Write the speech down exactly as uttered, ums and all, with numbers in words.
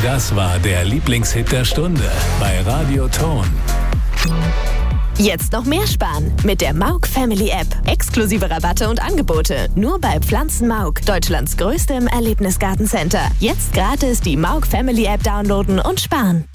Das war der Lieblingshit der Stunde bei Radio Ton. Jetzt noch mehr sparen mit der Mauk Family App. Exklusive Rabatte und Angebote nur bei Pflanzen Mauk, Deutschlands größtem Erlebnisgartencenter. Jetzt gratis die Mauk Family App downloaden und sparen.